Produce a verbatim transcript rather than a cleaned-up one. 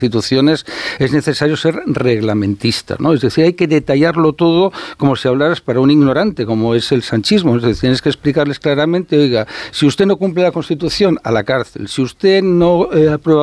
instituciones es necesario ser reglamentista, ¿no? Es decir, hay que detallarlo todo como si hablaras para un ignorante, como es el sanchismo. Es decir, tienes que explicarles claramente, oiga, si usted no cumple la Constitución, a la cárcel. Si usted no eh, aprueba